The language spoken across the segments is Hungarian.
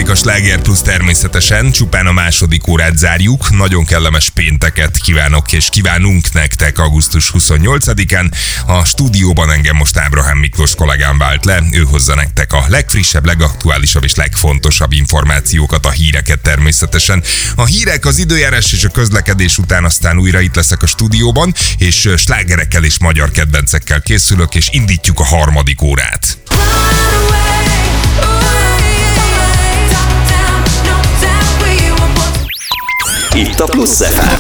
Folytatódik a Sláger Plus természetesen, csupán a második órát zárjuk. Nagyon kellemes pénteket kívánok és kívánunk nektek augusztus 28-án. A stúdióban engem most Ábrahám Miklós kollégám vált le, ő hozza nektek a legfrissebb, legaktuálisabb és legfontosabb információkat, a híreket természetesen. A hírek, az időjárás és a közlekedés után aztán újra itt leszek a stúdióban, és slágerekkel és magyar kedvencekkel készülök, és indítjuk a harmadik órát. Itt a Plusz FM.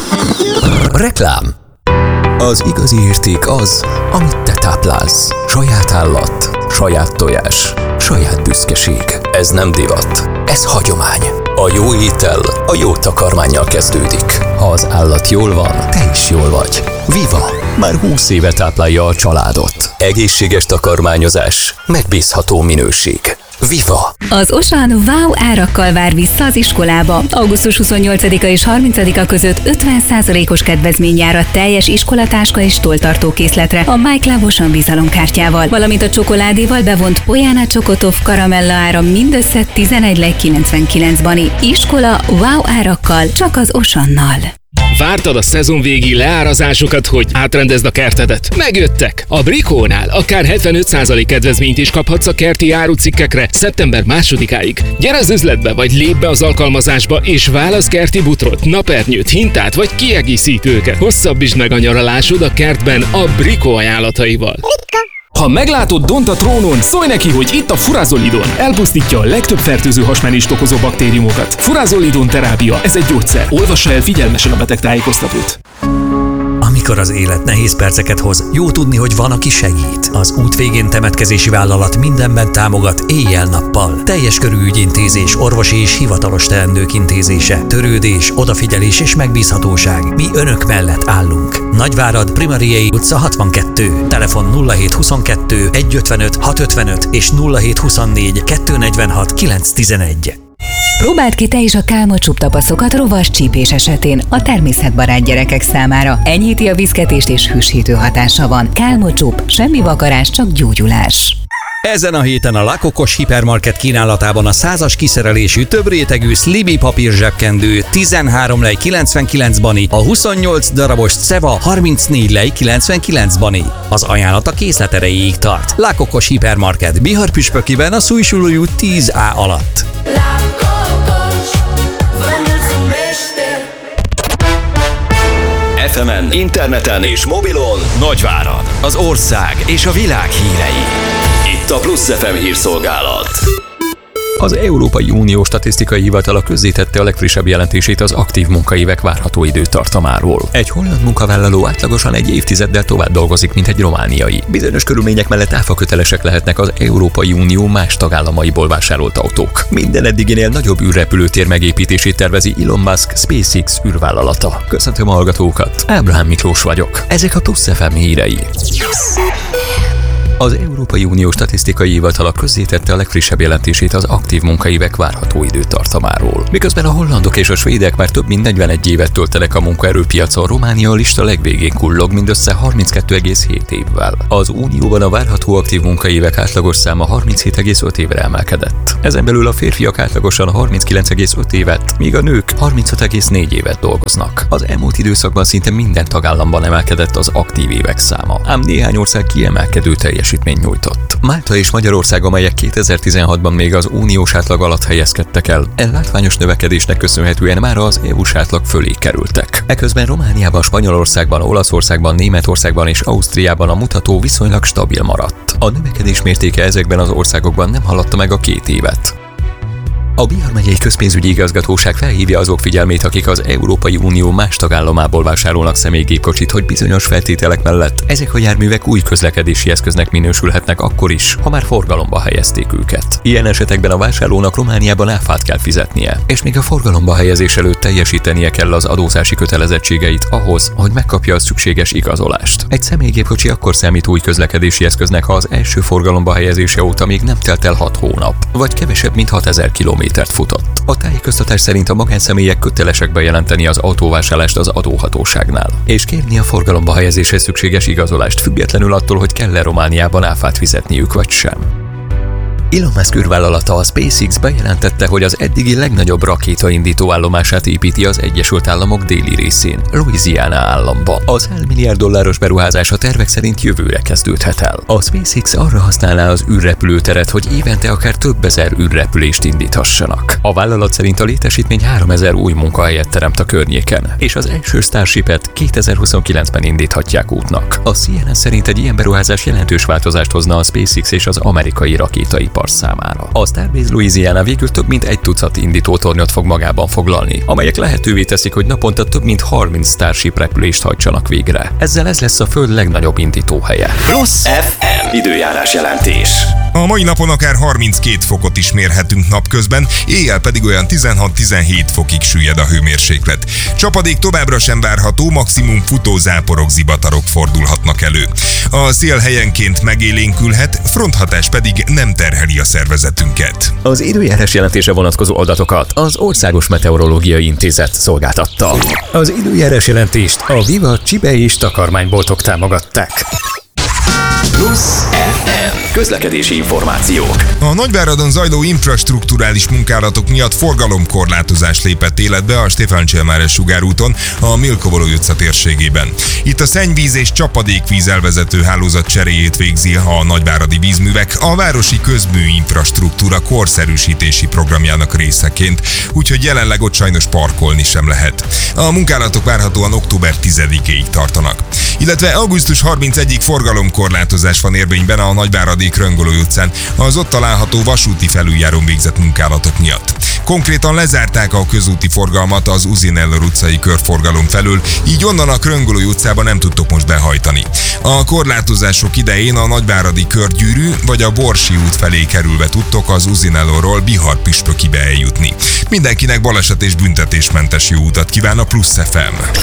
Reklám. Az igazi érték az, amit te táplálsz. Saját állat, saját tojás, saját büszkeség. Ez nem divat, ez hagyomány. A jó étel a jó takarmánnyal kezdődik. Ha az állat jól van, te is jól vagy. Viva! Már 20 éve táplálja a családot. Egészséges takarmányozás, megbízható minőség. Viva! Az Osan wow árakkal vár vissza az iskolába. Augusztus 28-a és 30-a között 50%-os kedvezmény jár a teljes iskolatáska és tolltartó készletre a MyClub Osan bizalomkártyával, valamint a csokoládéval bevont Pojána Csokotov karamella ára mindössze 11,99 bani. Iskola wow árakkal, csak az Osannal. Vártad a szezonvégi leárazásokat, hogy átrendezd a kertedet? Megjöttek! A Brikónál akár 75% kedvezményt is kaphatsz a kerti árucikkekre szeptember 2-áig. Gyere az üzletbe, vagy lépj be az alkalmazásba, és válasz kerti butrot, napernyőt, hintát, vagy kiegészítőket. Hosszabbítsd meg a nyaralásod a kertben a Brikó ajánlataival. Ha meglátod Dont a trónon, szólj neki, hogy itt a Furazolidon. Elpusztítja a legtöbb fertőző hasmenést okozó baktériumokat. Furazolidon terápia, ez egy gyógyszer. Olvassa el figyelmesen a betegtájékoztatót. Amikor az élet nehéz perceket hoz, jó tudni, hogy van, aki segít. Az út végén temetkezési vállalat mindenben támogat éjjel-nappal. Teljes körű ügyintézés, orvosi és hivatalos teendők intézése, törődés, odafigyelés és megbízhatóság. Mi önök mellett állunk. Nagyvárad, Primariei utca 62. Telefon 0722 155 655 és 0724 246 911. Próbáld ki te is a Kálmot tapaszokat rovas csípés esetén a természetbarát gyerekek számára. Enyhíti a viszketést és hűsítő hatása van. Kálmot, semmi vakarás, csak gyógyulás. Ezen a héten a Lakokos Hipermarket kínálatában a 100-as kiszerelésű több rétegű Sliby papír zsebkendő 13 lej 99 bani, a 28 darabos Ceva 34 lej 99 bani. Az ajánlat a készlet erejéig tart. Lakokos Hipermarket Bihar-Püspökiben a Szújsuló út 10A alatt. FM-en, interneten és mobilon Nagyvárad, az ország és a világ hírei. Itt a Plusz FM hírszolgálat. Az Európai Unió Statisztikai Hivatala közzétette a legfrissebb jelentését az aktív munkaévek várható időtartamáról. Egy holland munkavállaló átlagosan egy évtizeddel tovább dolgozik, mint egy romániai. Bizonyos körülmények mellett áfakötelesek lehetnek az Európai Unió más tagállamaiból vásárolt autók. Minden eddiginél nagyobb űrrepülőtér megépítését tervezi Elon Musk SpaceX űrvállalata. Köszöntöm a hallgatókat, Ábrahám Miklós vagyok. Ezek a Plusz FM hírei. Az Európai Unió Statisztikai Hivatala közzétette a legfrissebb jelentését az aktív munkaévek várható időtartamáról. Miközben a hollandok és a svédek már több mint 41 évet töltenek a munkaerőpiacon, Románia a lista legvégén kullog mindössze 32,7 évvel. Az Unióban a várható aktív munkaévek átlagos száma 37,5 évre emelkedett. Ezen belül a férfiak átlagosan 39,5 évet, míg a nők 35,4 évet dolgoznak. Az elmúlt időszakban szinte minden tagállamban emelkedett az aktív évek száma, ám néhány ország kiemelkedő teljesítményt nyújtott. Málta és Magyarország, amelyek 2016-ban még az uniós átlag alatt helyezkedtek el, látványos növekedésnek köszönhetően már az EU-s átlag fölé kerültek. Eközben Romániában, Spanyolországban, Olaszországban, Németországban és Ausztriában a mutató viszonylag stabil maradt. A növekedés mértéke ezekben az országokban nem haladta meg a 2 évet. A Bihar megyei közpénzügyi igazgatóság felhívja azok figyelmét, akik az Európai Unió más tagállamából vásárolnak személygépkocsit, hogy bizonyos feltételek mellett ezek a járművek új közlekedési eszköznek minősülhetnek akkor is, ha már forgalomba helyezték őket. Ilyen esetekben a vásárlónak Romániában áfát kell fizetnie, és még a forgalomba helyezés előtt teljesítenie kell az adózási kötelezettségeit ahhoz, hogy megkapja a szükséges igazolást. Egy személygépkocsi akkor számít új közlekedési eszköznek, ha az első forgalomba helyezése óta még nem telt el 6 hónap, vagy kevesebb, mint 6000 kilométert futott. A tájékoztatás szerint a magánszemélyek kötelesek bejelenteni az autóvásárlást az adóhatóságnál, és kérni a forgalomba helyezéshez szükséges igazolást, függetlenül attól, hogy kell-e Romániában áfát fizetniük vagy sem. Elon Musk űrvállalata a SpaceX bejelentette, hogy az eddigi legnagyobb rakétaindító állomását építi az Egyesült Államok déli részén, Louisiana államban. A $100 milliárd beruházás a tervek szerint jövőre kezdődhet el. A SpaceX arra használná az űrrepülőteret, hogy évente akár több ezer űrrepülést indíthassanak. A vállalat szerint a létesítmény 3000 új munkahelyet teremt a környéken, és az első Starshipet 2029-ben indíthatják útnak. A CNN szerint egy ilyen beruházás jelentős változást hozna a SpaceX és az amerikai rakétaipar számára. A Starbase Louisiana végül több mint 1 tucat indítótornyot fog magában foglalni, amelyek lehetővé teszik, hogy naponta több mint 30 Starship repülést hajtsanak végre. Ezzel ez lesz a Föld legnagyobb indítóhelye. Plusz FM időjárás jelentés. A mai napon akár 32 fokot is mérhetünk napközben, éjjel pedig olyan 16-17 fokig süllyed a hőmérséklet. Csapadék továbbra sem várható, maximum futózáporok, zivatarok fordulhatnak elő. A szél helyenként megélénkülhet, fronthatás pedig nem terheli a szervezetünket. Az időjárás jelentése vonatkozó adatokat az Országos Meteorológiai Intézet szolgáltatta. Az időjárás jelentést a Viva Csibe és takarmányboltok támogatták. Plusz FM közlekedési információk. A Nagyváradon zajló infrastrukturális munkálatok miatt forgalomkorlátozás lépett életbe a Stefán Cselmáres sugárúton, a Milkovoló utca térségében. Itt a szennyvíz és csapadékvíz elvezető hálózat cseréjét végzi a nagyváradi vízművek a városi közmű infrastruktúra korszerűsítési programjának részeként, úgyhogy jelenleg ott sajnos parkolni sem lehet. A munkálatok várhatóan október 10-ig tartanak. Illetve augusztus 31-ig forgalomkorlátozás van érvényben a Nagyváradi Kröngoló utcán az ott található vasúti felüljárón végzett munkálatok miatt. Konkrétan lezárták a közúti forgalmat az Uzineller utcai körforgalom felől, így onnan a Kröngoló utcába nem tudtok most behajtani. A korlátozások idején a Nagyváradi körgyűrű vagy a Borsi út felé kerülve tudtok az Uzinellorról Bihar-Püspökibe eljutni. Mindenkinek baleset és büntetésmentes jó utat kíván a Plusz FM.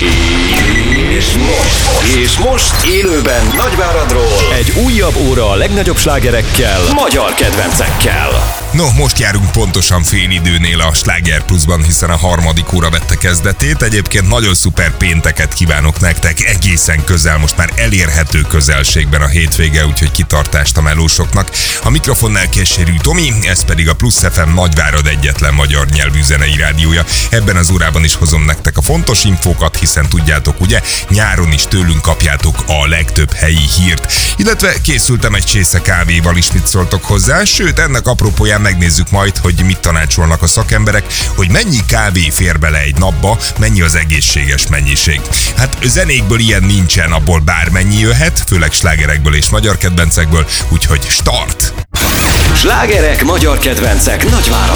És most élőben Nagyváradról egy újabb óra a legnagyobb slágerekkel, magyar kedvencekkel. No, most járunk pontosan fél időnél a Sláger Pluszban, hiszen a harmadik óra vette kezdetét. Egyébként nagyon szuper pénteket kívánok nektek, egészen közel, most már elérhető közelségben a hétvége, úgyhogy kitartást a melósoknak. A mikrofonnál Keserű Tomi, ez pedig a Plusz FM Nagyvárad egyetlen magyar nyelvű zenei rádiója. Ebben az órában is hozom nektek a fontos infókat, hiszen tudjátok, ugye, nyáron is tőlünk kapjátok a legtöbb helyi hírt. Illetve készültem egy csésze kávéval is, mit szóltok hozzá, sőt, ennek apropóján megnézzük majd, hogy mit tanácsolnak a szakemberek, hogy mennyi kávé fér bele egy napba, mennyi az egészséges mennyiség. Hát zenékből ilyen nincsen, abból bármennyi jöhet, főleg slágerekből és magyar kedvencekből, úgyhogy start! Slágerek, magyar kedvencek Nagyváradon.